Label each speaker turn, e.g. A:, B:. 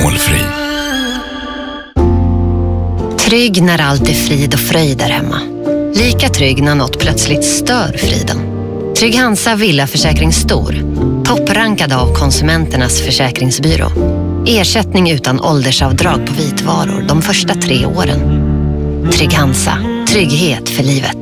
A: alkoholfri.
B: Trygg när allt är frid och fröjd där hemma. Lika trygg när något plötsligt stör friden. Trygg Hansa Villaförsäkring Stor. Topprankad av Konsumenternas försäkringsbyrå. Ersättning utan åldersavdrag på vitvaror de första 3 åren. Trygg Hansa. Trygghet för livet.